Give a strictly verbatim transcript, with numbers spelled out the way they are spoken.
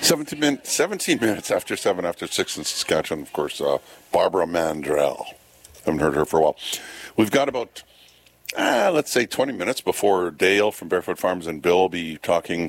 seventeen, min- seventeen minutes after seven, after six in Saskatchewan, of course, uh, Barbara Mandrell. Haven't heard her for a while. We've got about, uh, let's say, twenty minutes before Dale from Barefoot Farms and Bill will be talking